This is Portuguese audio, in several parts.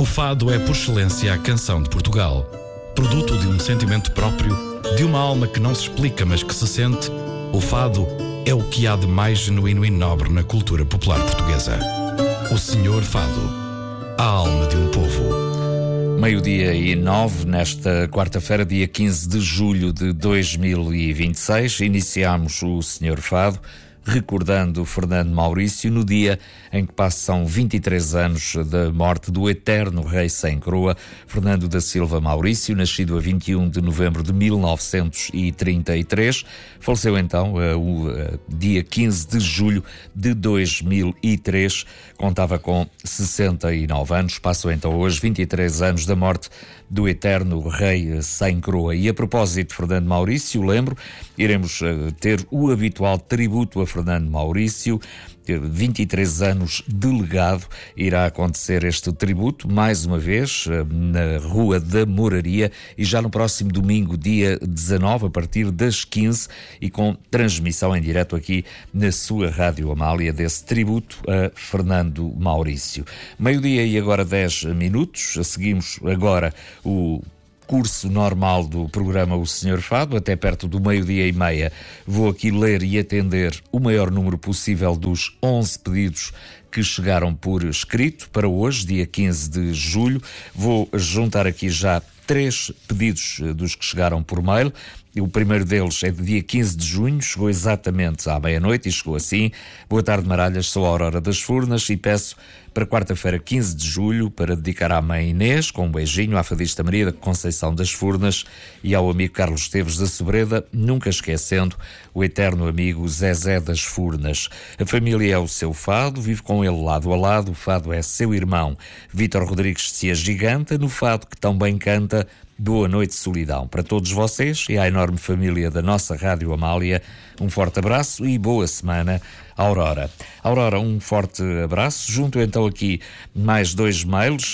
fado é, por excelência, a canção de Portugal. Produto de um sentimento próprio, de uma alma que não se explica, mas que se sente, o fado é o que há de mais genuíno e nobre na cultura popular portuguesa. O Senhor Fado, a alma de um povo. 12:09, nesta quarta-feira, dia 15 de julho de 2026, iniciamos o Senhor Fado, recordando Fernando Maurício no dia em que passam 23 anos da morte do eterno rei sem coroa, Fernando da Silva Maurício, nascido a 21 de novembro de 1933, faleceu então o dia 15 de julho de 2003, contava com 69 anos, passam então hoje 23 anos da morte do eterno rei sem coroa. E a propósito de Fernando Maurício, lembro, iremos ter o habitual tributo a Fernando Maurício, 23 anos de legado, irá acontecer este tributo, mais uma vez, na Rua da Moraria, e já no próximo domingo, dia 19, a partir das 15, e com transmissão em direto aqui na sua Rádio Amália, desse tributo a Fernando Maurício. 12:00 e agora 10 minutos, seguimos agora o curso normal do programa O Senhor Fado, até perto do 12:30. Vou aqui ler e atender o maior número possível dos 11 pedidos que chegaram por escrito para hoje, dia 15 de julho. Vou juntar aqui já 3 pedidos dos que chegaram por mail. O primeiro deles é de dia 15 de junho, chegou exatamente à meia-noite e chegou assim: boa tarde, Maralhas, sou a Aurora das Furnas e peço para quarta-feira, 15 de julho, para dedicar à mãe Inês, com um beijinho, à fadista Maria da Conceição das Furnas e ao amigo Carlos Esteves da Sobreda, nunca esquecendo o eterno amigo Zezé das Furnas. A família é o seu fado, vive com ele lado a lado, o fado é seu irmão. Vítor Rodrigues se agiganta no fado que tão bem canta. Boa noite, solidão. Para todos vocês e à enorme família da nossa Rádio Amália, um forte abraço e boa semana, Aurora. Aurora, um forte abraço. Junto então aqui mais 2 mails,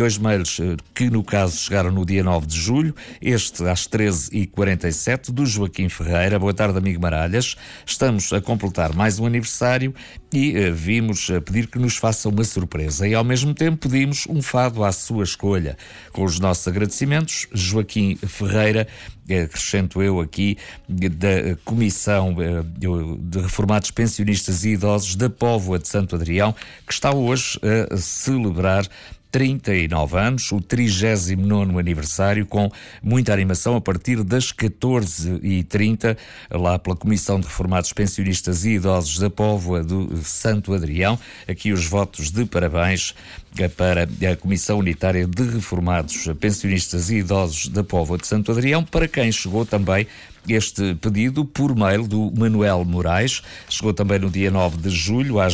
que no caso chegaram no dia 9 de julho, este às 13h47, do Joaquim Ferreira. Boa tarde, amigo Maralhas. Estamos a completar mais um aniversário e vimos pedir que nos faça uma surpresa e ao mesmo tempo pedimos um fado à sua escolha. Com os nossos agradecimentos, Joaquim Ferreira, acrescento eu aqui, da Comissão de Reformados Pensionistas e Idosos da Póvoa de Santo Adrião, que está hoje a celebrar 39 anos, o 39º aniversário, com muita animação a partir das 14h30, lá pela Comissão de Reformados Pensionistas e Idosos da Póvoa do Santo Adrião. Aqui os votos de parabéns para a Comissão Unitária de Reformados Pensionistas e Idosos da Póvoa de Santo Adrião, para quem chegou também este pedido por mail do Manuel Moraes. Chegou também no dia 9 de julho, às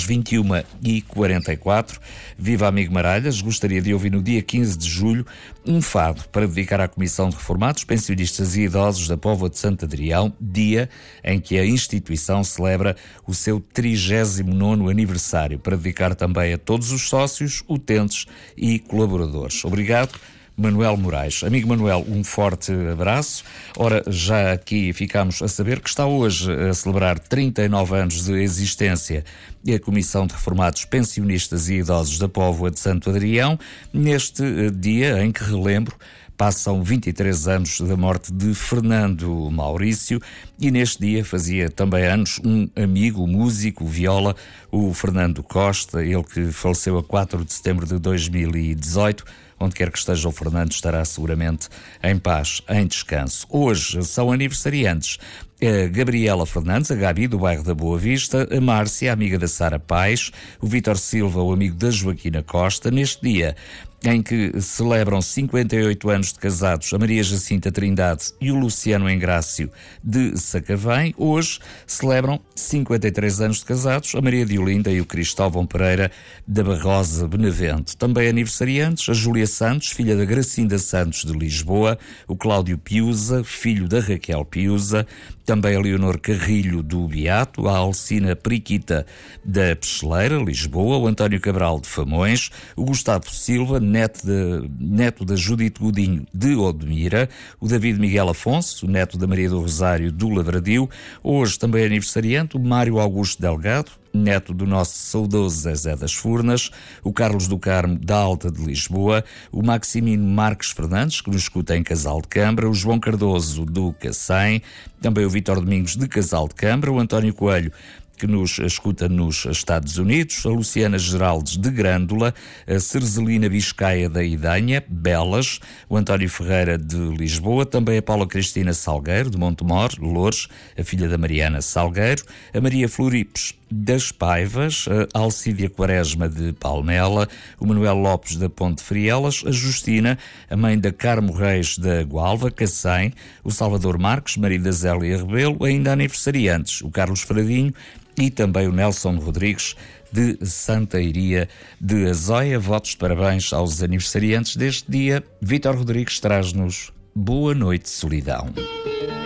21h44. Viva, amigo Maralhas, gostaria de ouvir no dia 15 de julho um fado para dedicar à Comissão de Reformados, Pensionistas e Idosos da Póvoa de Santo Adrião, dia em que a instituição celebra o seu 39º aniversário, para dedicar também a todos os sócios, utentes e colaboradores. Obrigado, Manuel Moraes. Amigo Manuel, um forte abraço. Ora, já aqui ficamos a saber que está hoje a celebrar 39 anos de existência a Comissão de Reformados Pensionistas e Idosos da Póvoa de Santo Adrião, neste dia em que, relembro, passam 23 anos da morte de Fernando Maurício, e neste dia fazia também anos um amigo, músico, viola, o Fernando Costa, ele que faleceu a 4 de setembro de 2018, onde quer que esteja o Fernando estará seguramente em paz, em descanso. Hoje são aniversariantes a Gabriela Fernandes, a Gabi, do bairro da Boa Vista, a Márcia, a amiga da Sara Paes, o Vítor Silva, o amigo da Joaquina Costa. Neste dia em que celebram 58 anos de casados a Maria Jacinta Trindade e o Luciano Engrácio de Sacavém, hoje celebram 53 anos de casados a Maria Diolinda e o Cristóvão Pereira da Barrosa Benevento. Também aniversariantes a Júlia Santos, filha da Gracinda Santos de Lisboa, o Cláudio Piusa, filho da Raquel Piusa, também a Leonor Carrilho do Beato, a Alcina Periquita da Pecheleira, Lisboa, o António Cabral de Famões, o Gustavo Silva, neto da Judite Godinho de Odmira, o David Miguel Afonso, neto da Maria do Rosário do Lavradio. Hoje também é aniversariante o Mário Augusto Delgado, neto do nosso saudoso Zezé das Furnas, o Carlos do Carmo da Alta de Lisboa, o Maximino Marques Fernandes, que nos escuta em Casal de Câmara, o João Cardoso do Cacém, também o Vítor Domingos de Casal de Câmara, o António Coelho, que nos escuta nos Estados Unidos, a Luciana Geraldes de Grândola, a Cerzelina Biscaia da Idanha, Belas, o António Ferreira de Lisboa, também a Paula Cristina Salgueiro, de Montemor, Loures, a filha da Mariana Salgueiro, a Maria Floripes das Paivas, a Alcídia Quaresma de Palmela, o Manuel Lopes da Ponte Frielas, a Justina, a mãe da Carmo Reis da Gualva, Cacém, o Salvador Marques, marido da Zélia Rebelo, ainda aniversariantes, o Carlos Fradinho e também o Nelson Rodrigues de Santa Iria de Azóia. Votos de parabéns aos aniversariantes deste dia. Vítor Rodrigues traz-nos Boa Noite, Solidão.